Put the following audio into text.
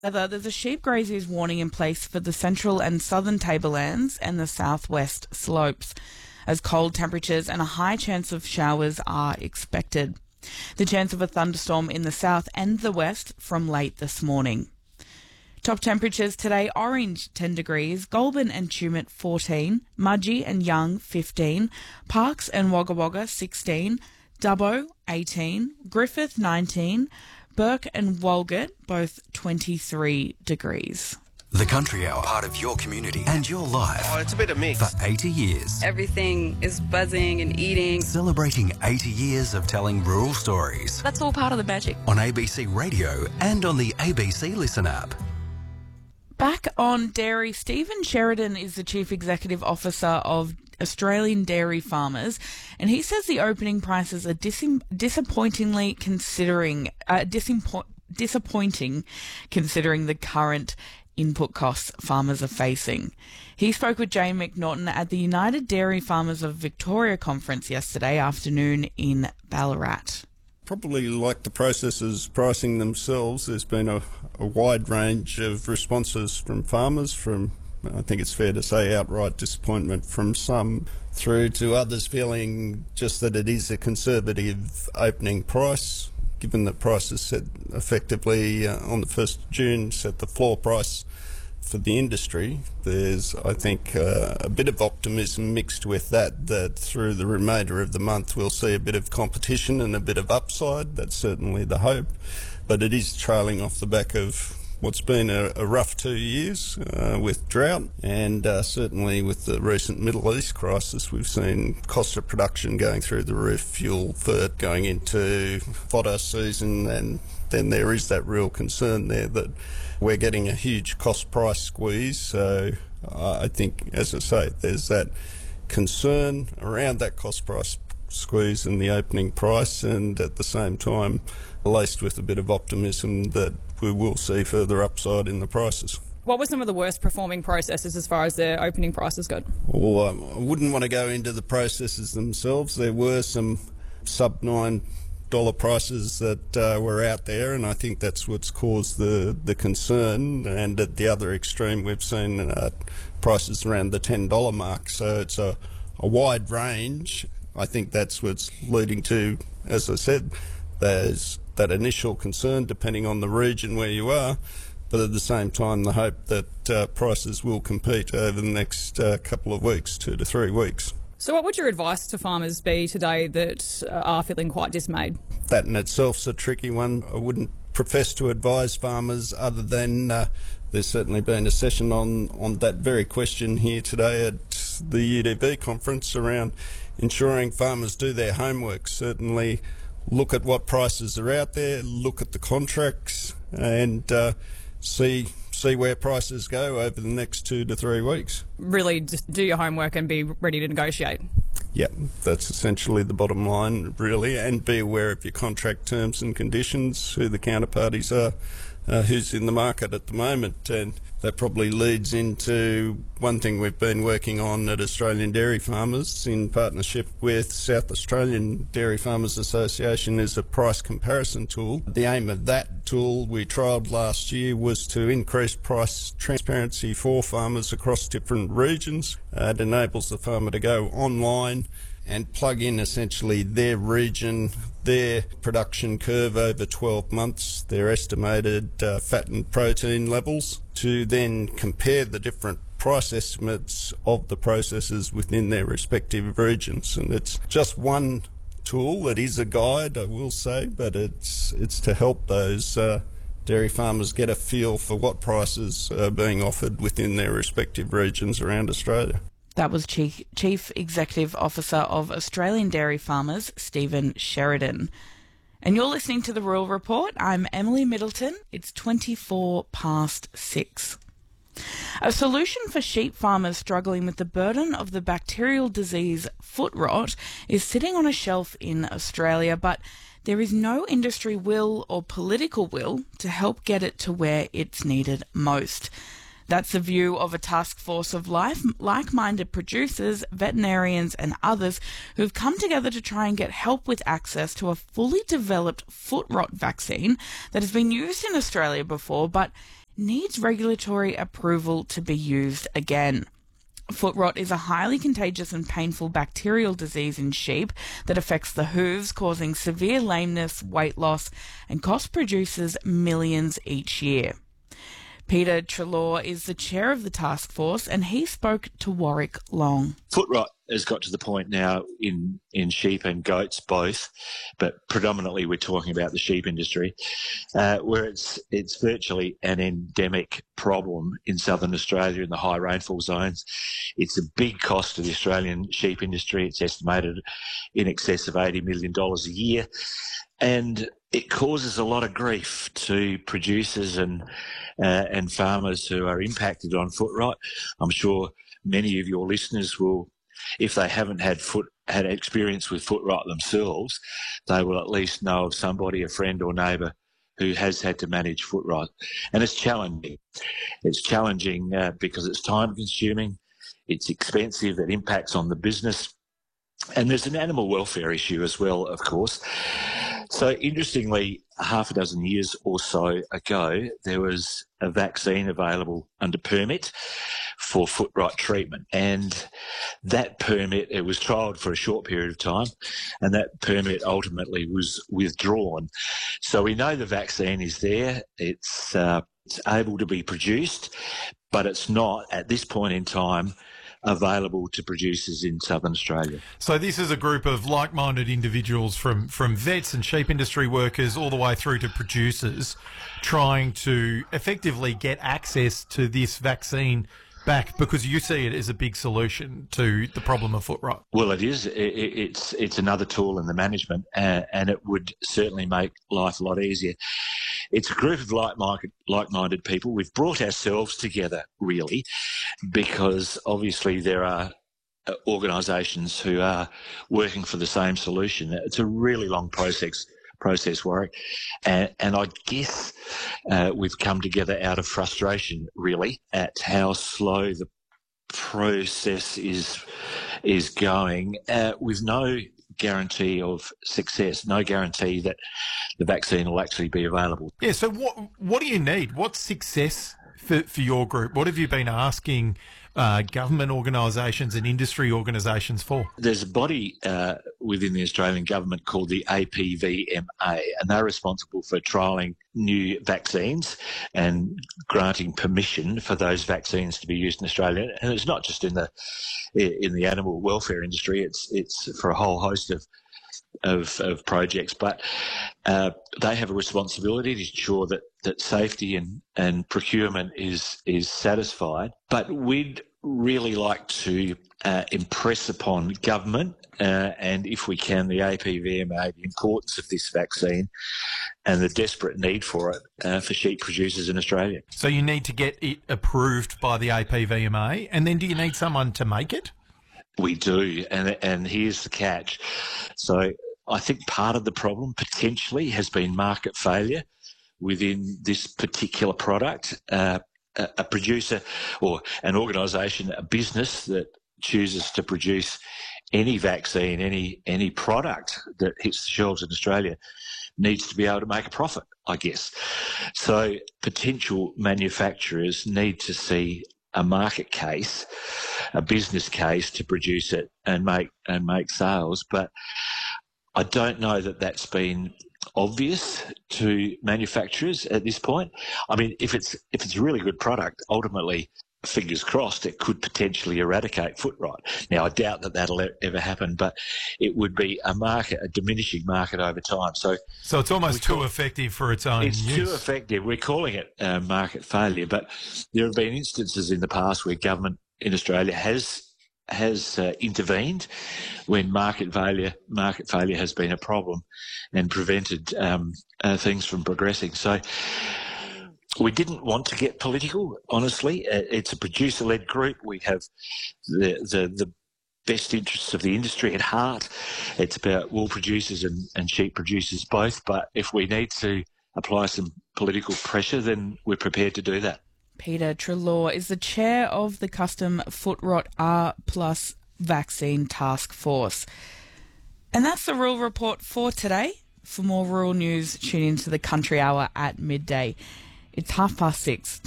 There's a sheep grazier's warning in place for the central and southern tablelands and the southwest slopes, as cold temperatures and a high chance of showers are expected. The chance of a thunderstorm in the south and the west from late this morning. Top temperatures today: Orange 10 degrees, Goulburn and Tumut 14, Mudgee and Young 15, Parkes and Wagga Wagga 16, Dubbo 18, Griffith 19, Burke and Walgett both 23 degrees. The Country Hour, part of your community and your life. Oh, it's a bit of mix. For 80 years. Everything is buzzing and eating. Celebrating 80 years of telling rural stories. That's all part of the magic. On ABC Radio and on the ABC Listen app. Back on dairy, Stephen Sheridan is the Chief Executive Officer of Australian Dairy Farmers, and he says the opening prices are disappointing considering the current input costs farmers are facing. He spoke with Jane McNaughton at the United Dairy Farmers of Victoria conference yesterday afternoon in Ballarat. Probably like the processors pricing themselves, there's been a wide range of responses from farmers, from, I think it's fair to say, outright disappointment from some, through to others feeling just that it is a conservative opening price, given that prices set effectively on the 1st of June, set the floor price for the industry. There's, I think, a bit of optimism mixed with that through the remainder of the month we'll see a bit of competition and a bit of upside. That's certainly the hope. But it is trailing off the back of what's been a rough 2 years with drought, and certainly with the recent Middle East crisis, we've seen cost of production going through the roof, fuel for going into fodder season, and then there is that real concern there that we're getting a huge cost price squeeze. So I think, as I say, there's that concern around that cost price squeeze and the opening price, and at the same time laced with a bit of optimism that we will see further upside in the prices. What were some of the worst performing processes as far as their opening prices go? Well, I wouldn't want to go into the processes themselves. There were some sub $9 prices that were out there, and I think that's what's caused the concern. And at the other extreme, we've seen prices around the $10 mark. So it's a wide range. I think that's what's leading to, as I said, there's that initial concern depending on the region where you are, but at the same time the hope that prices will compete over the next couple of weeks, 2 to 3 weeks. So what would your advice to farmers be today that are feeling quite dismayed? That in itself's a tricky one. I wouldn't profess to advise farmers other than there's certainly been a session on that very question here today at the UDB conference around ensuring farmers do their homework. Certainly look at what prices are out there, look at the contracts, and see where prices go over the next 2 to 3 weeks. Really just do your homework and be ready to negotiate. Yeah, that's essentially the bottom line, really, and be aware of your contract terms and conditions, who the counterparties are, who's in the market at the moment. And that probably leads into one thing we've been working on at Australian Dairy Farmers in partnership with South Australian Dairy Farmers Association is a price comparison tool. The aim of that tool we trialled last year was to increase price transparency for farmers across different regions. It enables the farmer to go online and plug in essentially their region, their production curve over 12 months, their estimated fat and protein levels, to then compare the different price estimates of the processors within their respective regions. And it's just one tool. It is a guide, I will say, but it's to help those dairy farmers get a feel for what prices are being offered within their respective regions around Australia. That was Chief Executive Officer of Australian Dairy Farmers, Stephen Sheridan. And you're listening to The Rural Report. I'm Emily Middleton. It's 24 past 6. A solution for sheep farmers struggling with the burden of the bacterial disease foot rot is sitting on a shelf in Australia, but there is no industry will or political will to help get it to where it's needed most. That's the view of a task force of like-minded producers, veterinarians and others who've come together to try and get help with access to a fully developed foot rot vaccine that has been used in Australia before, but needs regulatory approval to be used again. Foot rot is a highly contagious and painful bacterial disease in sheep that affects the hooves, causing severe lameness, weight loss, and costs producers millions each year. Peter Treloar is the chair of the task force, and he spoke to Warwick Long. Foot rot has got to the point now in sheep and goats both, but predominantly we're talking about the sheep industry, where it's virtually an endemic problem in southern Australia in the high rainfall zones. It's a big cost to the Australian sheep industry. It's estimated in excess of $80 million a year. And it causes a lot of grief to producers and farmers who are impacted on foot rot. I'm sure many of your listeners will, if they haven't had experience with foot rot themselves, they will at least know of somebody, a friend or neighbour, who has had to manage foot rot. And it's challenging. It's challenging because it's time-consuming, it's expensive, it impacts on the business, and there's an animal welfare issue as well, of course. So interestingly, half a dozen years or so ago, there was a vaccine available under permit for foot rot treatment. And that permit, it was trialled for a short period of time, and that permit ultimately was withdrawn. So we know the vaccine is there. It's able to be produced, but it's not, at this point in time, available to producers in southern Australia. So this is a group of like-minded individuals from vets and sheep industry workers all the way through to producers trying to effectively get access to this vaccine back, because you see it as a big solution to the problem of foot rot. Well, it is. It's another tool in the management, and it would certainly make life a lot easier. It's a group of like-minded people. We've brought ourselves together, really, because obviously there are organisations who are working for the same solution. It's a really long process, Warwick, and I guess we've come together out of frustration, really, at how slow the process is going, with no guarantee of success, no guarantee that the vaccine will actually be available. Yeah, so what do you need? What's success for your group? What have you been asking government organisations and industry organisations for? There's a body within the Australian government called the APVMA, and they're responsible for trialling new vaccines and granting permission for those vaccines to be used in Australia. And it's not just in the animal welfare industry; it's for a whole host of projects. But they have a responsibility to ensure that safety and procurement is satisfied. But we'd really like to impress upon government and, if we can, the APVMA, the importance of this vaccine and the desperate need for it for sheep producers in Australia. So you need to get it approved by the APVMA, and then do you need someone to make it? We do, and here's the catch. So I think part of the problem potentially has been market failure within this particular product. A producer or an organisation, a business that chooses to produce any vaccine, any product that hits the shelves in Australia needs to be able to make a profit, I guess. So potential manufacturers need to see a market case, a business case to produce it and make sales. But I don't know that that's been obvious to manufacturers at this point. I mean, if it's a really good product, ultimately, fingers crossed, it could potentially eradicate foot rot. Now, I doubt that that'll ever happen, but it would be a diminishing market over time. So it's almost too effective for its own use. It's too effective. We're calling it market failure, but there have been instances in the past where government in Australia has intervened when market failure has been a problem and prevented things from progressing. So we didn't want to get political, honestly. It's a producer-led group. We have the best interests of the industry at heart. It's about wool producers and sheep producers both. But if we need to apply some political pressure, then we're prepared to do that. Peter Treloar is the chair of the Custom Foot Rot R+ Vaccine Task Force. And that's the Rural Report for today. For more rural news, tune into the Country Hour at midday. It's 6:30.